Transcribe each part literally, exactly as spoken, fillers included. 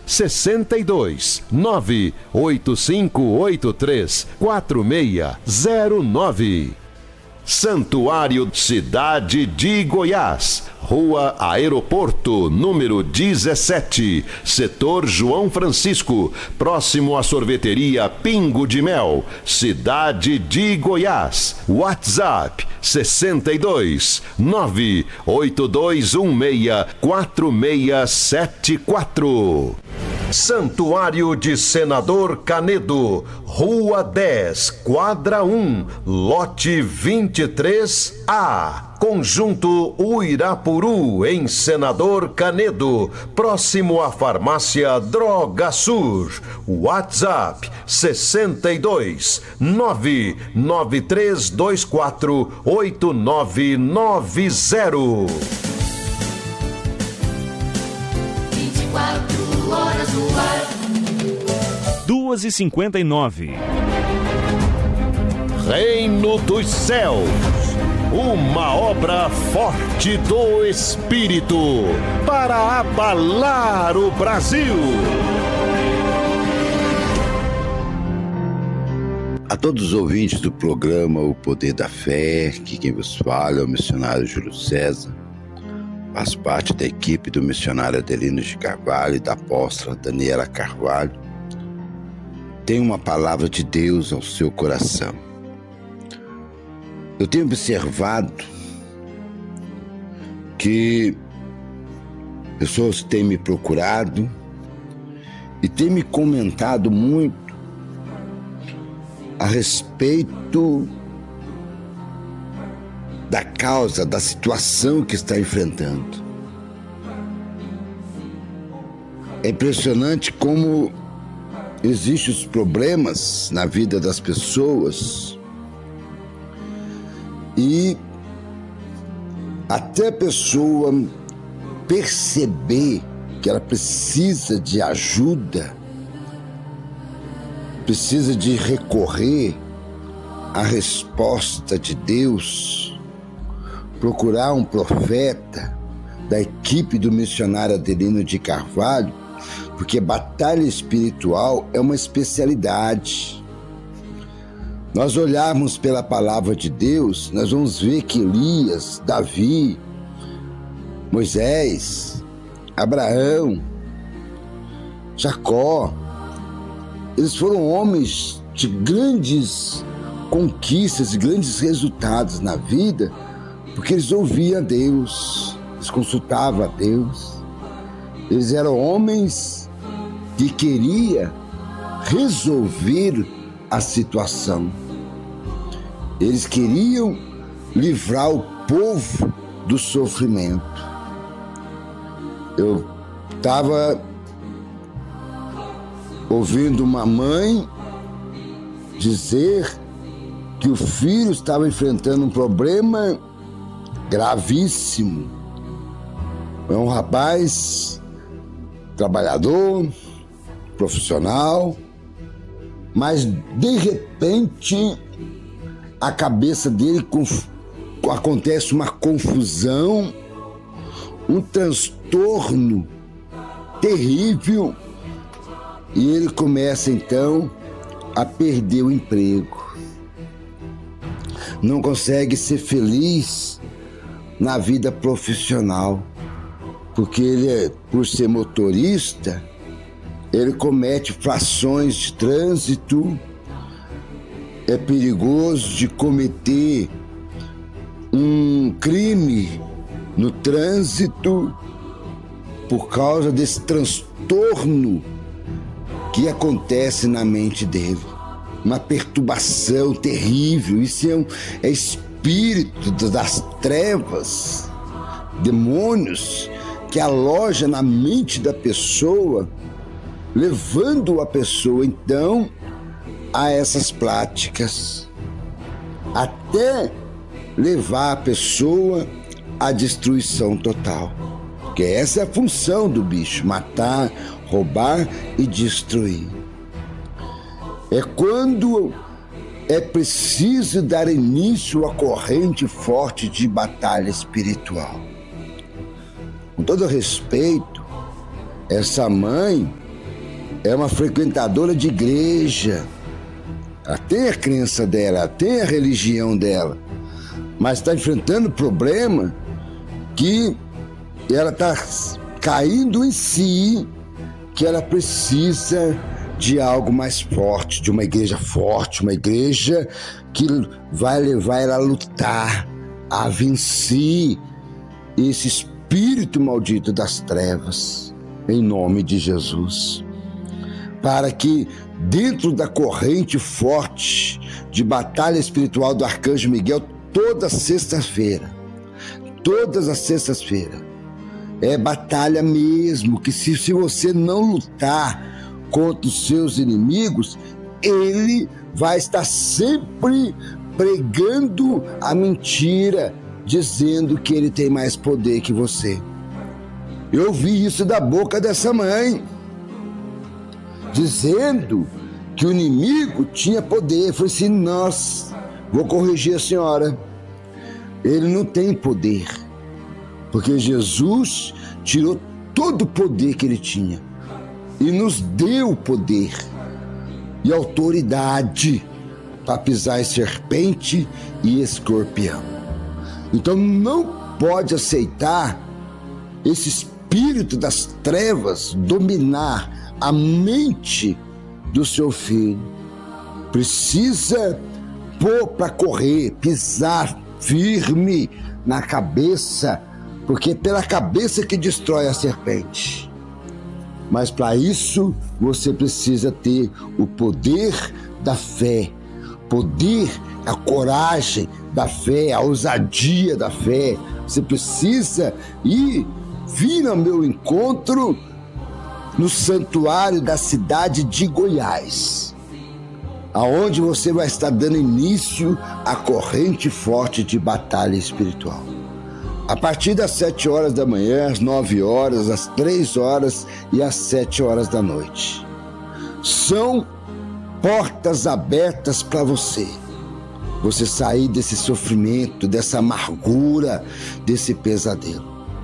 sessenta e dois, nove oito cinco oito três quatro seis zero nove. Santuário Cidade de Goiás, Rua Aeroporto, número dezessete, Setor João Francisco, próximo à sorveteria Pingo de Mel, Cidade de Goiás. WhatsApp sessenta e dois, nove oito dois um seis quatro seis sete quatro. Santuário de Senador Canedo, Rua dez, Quadra um, Lote vinte e três A, Conjunto Uirapuru, em Senador Canedo, próximo à farmácia Droga Sur. WhatsApp sessenta e dois, nove nove três dois quatro oito nove nove zero. vinte e quatro horas no ar. duas e cinquenta e nove. Reino dos Céus, uma obra forte do Espírito para abalar o Brasil. A todos os ouvintes do programa O Poder da Fé, que quem vos fala é o missionário Júlio César. Faz parte da equipe do missionário Adelino de Carvalho e da apóstola Daniela Carvalho. Tem uma palavra de Deus ao seu coração. Eu tenho observado que pessoas têm me procurado e têm me comentado muito a respeito da causa, da situação que está enfrentando. É impressionante como existem os problemas na vida das pessoas e até a pessoa perceber que ela precisa de ajuda, precisa de recorrer à resposta de Deus, procurar um profeta da equipe do missionário Adelino de Carvalho, porque batalha espiritual é uma especialidade. Nós olharmos pela palavra de Deus, nós vamos ver que Elias, Davi, Moisés, Abraão, Jacó, eles foram homens de grandes conquistas e grandes resultados na vida, porque eles ouviam a Deus, eles consultavam a Deus. Eles eram homens que queriam resolver a situação. Eles queriam livrar o povo do sofrimento. Eu estava ouvindo uma mãe dizer que o filho estava enfrentando um problema gravíssimo. É um rapaz trabalhador, profissional, mas de repente a cabeça dele conf... acontece uma confusão, um transtorno terrível, e ele começa então a perder o emprego. Não consegue ser feliz na vida profissional, porque ele, por ser motorista, ele comete infrações de trânsito, é perigoso de cometer um crime no trânsito por causa desse transtorno que acontece na mente dele. Uma perturbação terrível. Isso é, um, é espírito das trevas, demônios que aloja na mente da pessoa, levando a pessoa então a essas práticas, até levar a pessoa à destruição total. Porque essa é a função do bicho: matar, roubar e destruir. É quando é preciso dar início à corrente forte de batalha espiritual. Com todo respeito, essa mãe é uma frequentadora de igreja. Ela tem a crença dela, ela tem a religião dela, mas está enfrentando problema que ela está caindo em si, que ela precisa de algo mais forte, de uma igreja forte, uma igreja que vai levar ela a lutar, a vencer esse espírito maldito das trevas, em nome de Jesus. Para que dentro da corrente forte de batalha espiritual do Arcanjo Miguel, toda sexta-feira, todas as sextas-feiras, é batalha mesmo, que se, se você não lutar contra os seus inimigos, ele vai estar sempre pregando a mentira, dizendo que ele tem mais poder que você. Eu ouvi isso da boca dessa mãe, dizendo que o inimigo tinha poder. Eu falei assim, nossa, vou corrigir a senhora. Ele não tem poder, porque Jesus tirou todo o poder que ele tinha e nos deu poder e autoridade para pisar em serpente e escorpião. Então não pode aceitar esse espírito das trevas dominar a mente do seu filho. Precisa pôr para correr, pisar firme na cabeça, porque é pela cabeça que destrói a serpente. Mas para isso você precisa ter o poder da fé, poder, a coragem da fé, a ousadia da fé. Você precisa ir, vir ao meu encontro no santuário da cidade de Goiás, aonde você vai estar dando início à corrente forte de batalha espiritual. A partir das sete horas da manhã, às nove horas, às três horas e às sete horas da noite. São portas abertas para você. Você sair desse sofrimento, dessa amargura, desse pesadelo.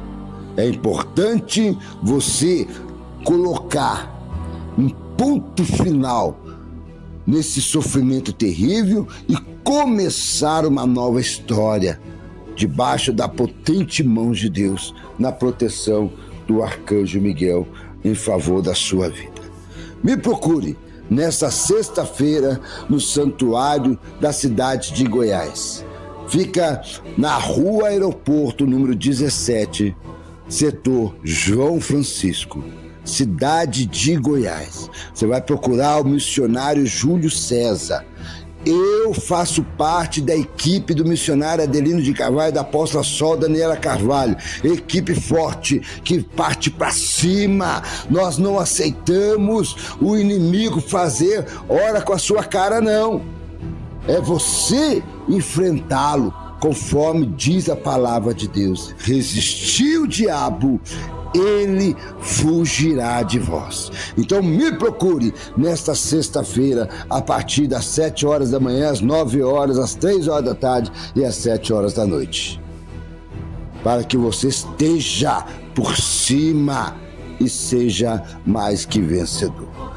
É importante você colocar um ponto final nesse sofrimento terrível e começar uma nova história debaixo da potente mão de Deus, na proteção do Arcanjo Miguel em favor da sua vida. Me procure nesta sexta-feira no santuário da cidade de Goiás. Fica na Rua Aeroporto, número dezessete, setor João Francisco, cidade de Goiás. Você vai procurar o missionário Júlio César. Eu faço parte da equipe do missionário Adelino de Carvalho, da apóstola Sol Daniela Carvalho. Equipe forte que parte para cima. Nós não aceitamos o inimigo fazer hora com a sua cara, não. É você enfrentá-lo, conforme diz a palavra de Deus. Resistir o diabo, ele fugirá de vós. Então me procure nesta sexta-feira, a partir das sete horas da manhã, às nove horas, às três horas da tarde e às sete horas da noite, para que você esteja por cima e seja mais que vencedor.